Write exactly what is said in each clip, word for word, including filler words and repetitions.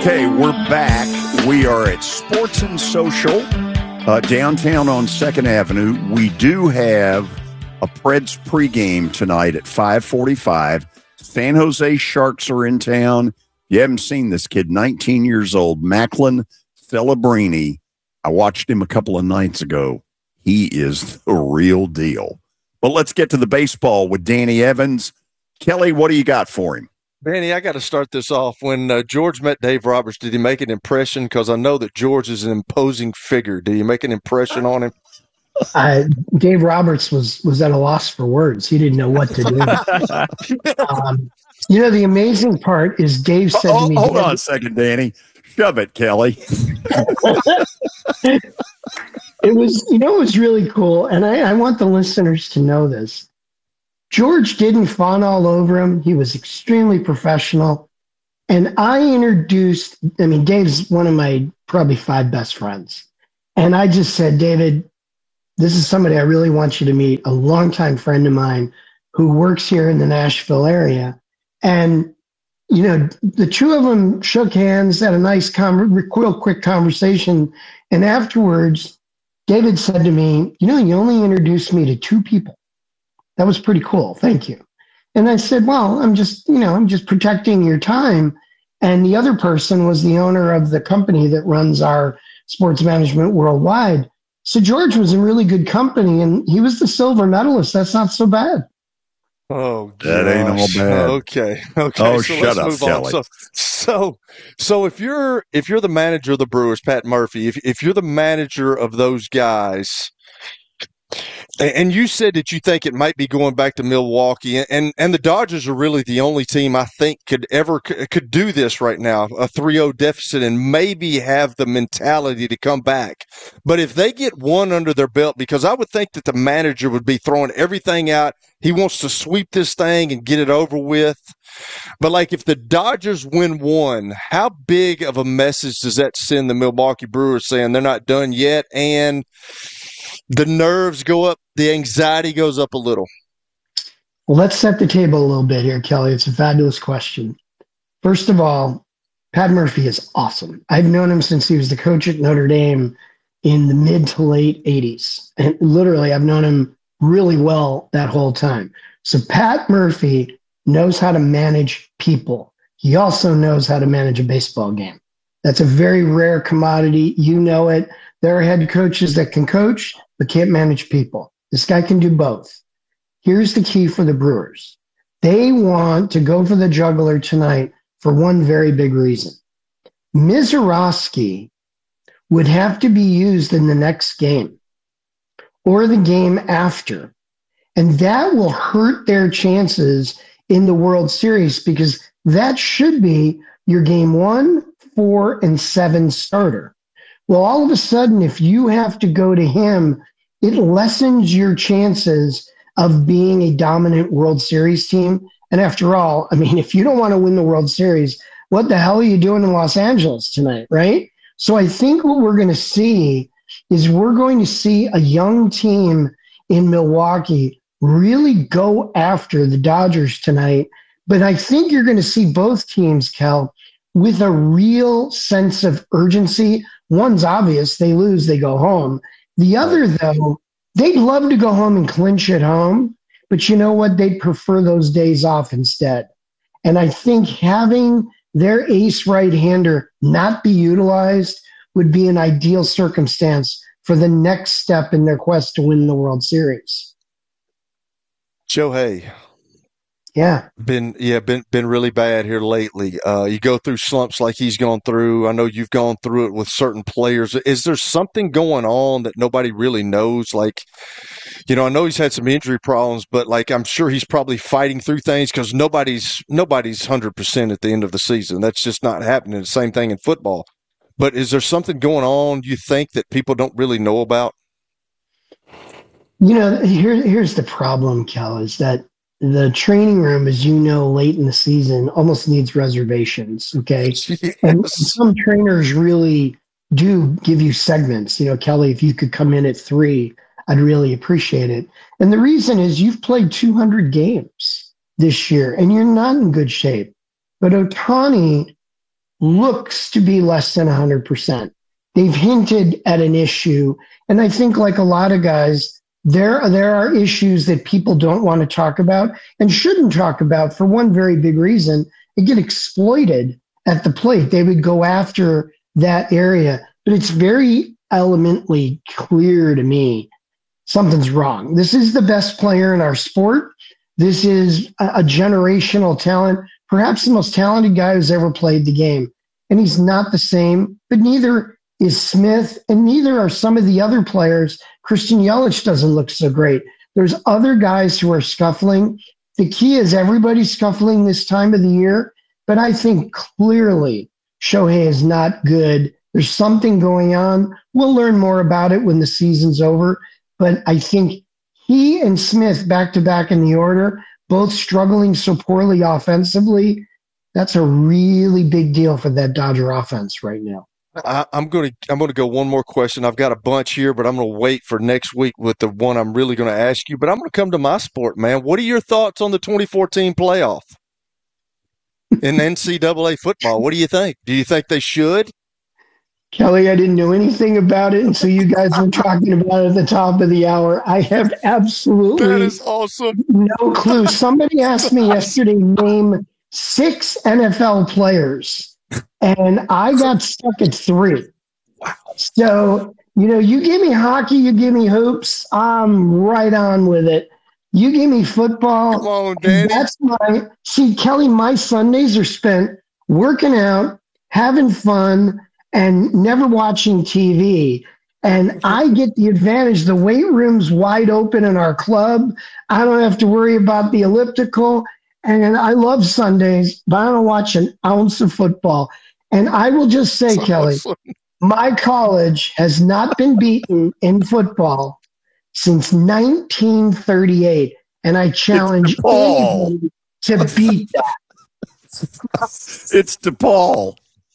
Okay, we're back. We are at Sports and Social, uh, downtown on second Avenue. We do have a Preds pregame tonight at five forty-five. San Jose Sharks are in town. You haven't seen this kid, nineteen years old, Macklin Celebrini. I watched him a couple of nights ago. He is the real deal. But let's get to the baseball with Danny Evans. Kelly, what do you got for him? Danny, I got to start this off. When uh, George met Dave Roberts, did he make an impression? Because I know that George is an imposing figure. Did he make an impression on him? Uh, Dave Roberts was was at a loss for words. He didn't know what to do. um, you know, the amazing part is Dave said oh, to me. Hold on a second, Danny. Shove it, Kelly. It was, you know, it was really cool. And I, I want the listeners to know this. George didn't fawn all over him. He was extremely professional. And I introduced, I mean, Dave's one of my probably five best friends. And I just said, David, this is somebody I really want you to meet, a longtime friend of mine who works here in the Nashville area. And, you know, the two of them shook hands, had a nice, con- real quick conversation. And afterwards, David said to me, you know, you only introduced me to two people. That was pretty cool. Thank you. And I said, well, I'm just, you know, I'm just protecting your time. And the other person was the owner of the company that runs our sports management worldwide. So George was in really good company, and he was the silver medalist. That's not so bad. Oh, that gosh. ain't all bad. Okay. Okay. Oh, so shut let's up, move Kelly. on. So, so, so if you're if you're the manager of the Brewers, Pat Murphy, if if you're the manager of those guys, and you said that you think it might be going back to Milwaukee, and and the Dodgers are really the only team I think could ever could do this right now, a three oh deficit, and maybe have the mentality to come back. But if they get one under their belt, because I would think that the manager would be throwing everything out. He wants to sweep this thing and get it over with. But, like, if the Dodgers win one, how big of a message does that send the Milwaukee Brewers saying they're not done yet, and the nerves go up, the anxiety goes up a little? Well, let's set the table a little bit here, Kelly. It's a fabulous question. First of all, Pat Murphy is awesome. I've known him since he was the coach at Notre Dame in the mid to late eighties. And literally, I've known him really well that whole time. So Pat Murphy knows how to manage people. He also knows how to manage a baseball game. That's a very rare commodity. You know it. There are head coaches that can coach but can't manage people. This guy can do both. Here's the key for the Brewers. They want to go for the jugular tonight for one very big reason. Mizorowski would have to be used in the next game or the game after. And that will hurt their chances in the World Series, because that should be your game one, four, and seven starter. Well, all of a sudden, if you have to go to him, it lessens your chances of being a dominant World Series team. And after all, I mean, if you don't want to win the World Series, what the hell are you doing in Los Angeles tonight, right? So I think what we're going to see is we're going to see a young team in Milwaukee really go after the Dodgers tonight. But I think you're going to see both teams, Kel, with a real sense of urgency. One's obvious. They lose, they go home. The other, though, they'd love to go home and clinch at home. But you know what? They'd prefer those days off instead. And I think having their ace right-hander not be utilized would be an ideal circumstance for the next step in their quest to win the World Series. Shohei. Yeah. Been yeah, been been really bad here lately. Uh, you go through slumps like he's gone through. I know you've gone through it with certain players. Is there something going on that nobody really knows? Like, you know, I know he's had some injury problems, but like I'm sure he's probably fighting through things, because nobody's nobody's one hundred percent at the end of the season. That's just not happening. The same thing in football. But is there something going on you think that people don't really know about? You know, here, here's the problem, Kel, is that the training room, as you know, late in the season almost needs reservations, okay? Yes. And some trainers really do give you segments. You know, Kelly, if you could come in at three, I'd really appreciate it. And the reason is you've played two hundred games this year, and you're not in good shape. But Ohtani looks to be less than one hundred percent. They've hinted at an issue. And I think, like a lot of guys, there, there are issues that people don't want to talk about and shouldn't talk about for one very big reason. They get exploited at the plate. They would go after that area. But it's very elementally clear to me something's wrong. This is the best player in our sport. This is a, a generational talent, perhaps the most talented guy who's ever played the game. And he's not the same, but neither is Smith, and neither are some of the other players. Christian Yelich doesn't look so great. There's other guys who are scuffling. The key is everybody's scuffling this time of the year, but I think clearly Shohei is not good. There's something going on. We'll learn more about it when the season's over, but I think he and Smith back-to-back in the order, both struggling so poorly offensively, that's a really big deal for that Dodger offense right now. I, I'm going to I'm going to go one more question. I've got a bunch here, but I'm going to wait for next week with the one I'm really going to ask you. But I'm going to come to my sport, man. What are your thoughts on the twenty fourteen playoff in N C double A football? What do you think? Do you think they should? Kelly, I didn't know anything about it until you guys were talking about it at the top of the hour. I have absolutely that is awesome. No clue. Somebody asked me yesterday, name six N F L players. And I got stuck at three. Wow. So, you know, you give me hockey, you give me hoops, I'm right on with it. You give me football. Come on, Danny. That's my, see, Kelly, my Sundays are spent working out, having fun, and never watching T V. And I get the advantage. The weight room's wide open in our club. I don't have to worry about the elliptical. And I love Sundays, but I don't watch an ounce of football. And I will just say, That's Kelly, awesome. My college has not been beaten in football since nineteen thirty-eight. And I challenge anybody to beat that. It's DePaul.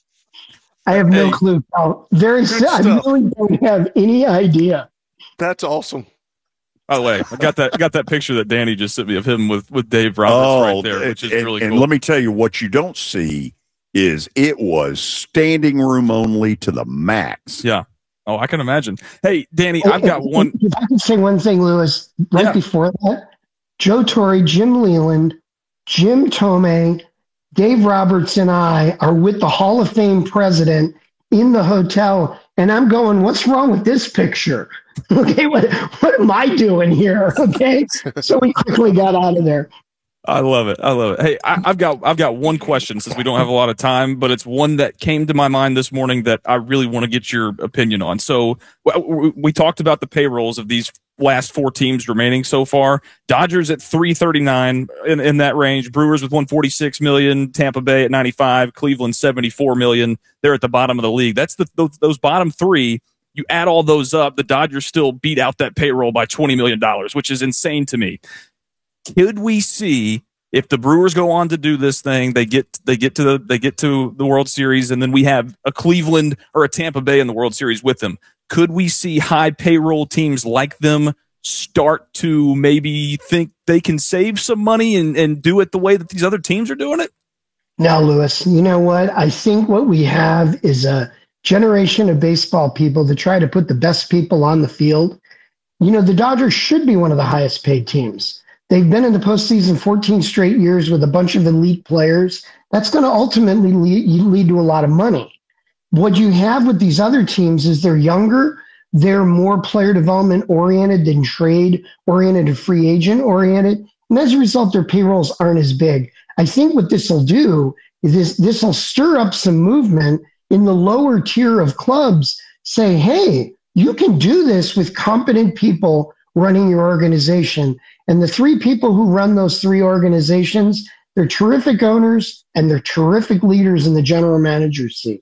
I have no Hey, clue. Oh, very good I stuff. really don't have any idea. That's awesome. By the way, I got that got that picture that Danny just sent me of him with, with Dave Roberts right there, which is and, really and cool. let me tell you, what you don't see is it was standing room only to the max. Yeah. Oh, I can imagine. Hey, Danny, I've got one. If I can say one thing, Lewis, right Yeah. before that, Joe Torre, Jim Leland, Jim Tomei, Dave Roberts, and I are with the Hall of Fame president in the hotel, and I'm going, what's wrong with this picture? Okay, what what am I doing here? Okay, so we quickly got out of there. I love it. I love it. Hey, I, I've got I've got one question since we don't have a lot of time, but it's one that came to my mind this morning that I really want to get your opinion on. So w- we talked about the payrolls of these last four teams remaining so far. Dodgers at three thirty-nine in, in that range. Brewers with one forty-six million. Tampa Bay at ninety-five. Cleveland seventy-four million. They're at the bottom of the league. That's the those, those bottom three. You add all those up, the Dodgers still beat out that payroll by twenty million dollars, which is insane to me. Could we see, if the Brewers go on to do this thing, they get they get to the they get to the World Series, and then we have a Cleveland or a Tampa Bay in the World Series with them? Could we see high payroll teams like them start to maybe think they can save some money and, and do it the way that these other teams are doing it? Now, Lewis, you know what? I think what we have is a generation of baseball people to try to put the best people on the field. You know, the Dodgers should be one of the highest paid teams. They've been in the postseason fourteen straight years with a bunch of elite players. That's going to ultimately lead, lead to a lot of money. What you have with these other teams is they're younger, they're more player development oriented than trade oriented and free agent oriented. And as a result, their payrolls aren't as big. I think what this will do is this, this will stir up some movement in the lower tier of clubs. Say, hey, you can do this with competent people running your organization. And the three people who run those three organizations, they're terrific owners and they're terrific leaders in the general manager's seat.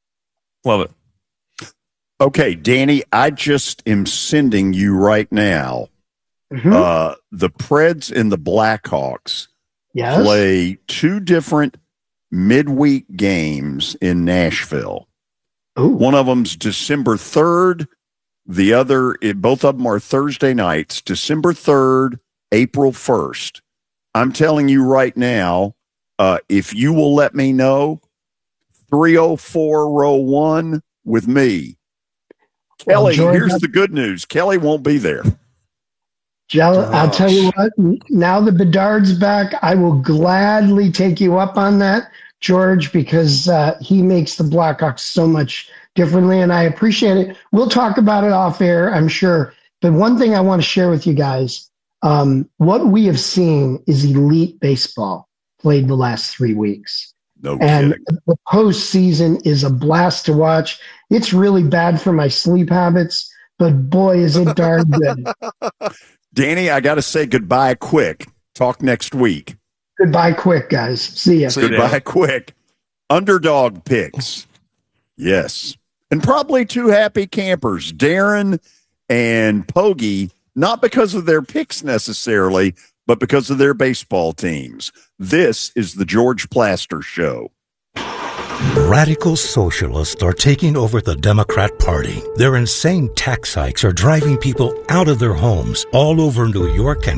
Love it. Okay, Danny, I just am sending you right now. Mm-hmm. Uh, the Preds and the Blackhawks Yes. play two different midweek games in Nashville. Ooh. One of them's December third. The other, it, both of them are Thursday nights, December third, April first. I'm telling you right now, uh, if you will let me know, three oh four row one with me. Kelly, Well, George, here's the good news. Kelly won't be there. Jell- I'll tell you what, now the Bedard's back, I will gladly take you up on that, George, because uh, he makes the Blackhawks so much differently, and I appreciate it. We'll talk about it off air, I'm sure. But one thing I want to share with you guys, um, what we have seen is elite baseball played the last three weeks. No and kidding. The postseason is a blast to watch. It's really bad for my sleep habits, but boy, is it darn good. Danny, I got to say goodbye quick. Talk next week. Goodbye quick, guys. See ya. See you, Goodbye Dan. quick. Underdog picks. Yes. And probably two happy campers, Darren and Pogie, not because of their picks necessarily, but because of their baseball teams. This is the George Plaster Show. Radical socialists are taking over the Democrat Party. Their insane tax hikes are driving people out of their homes all over New York and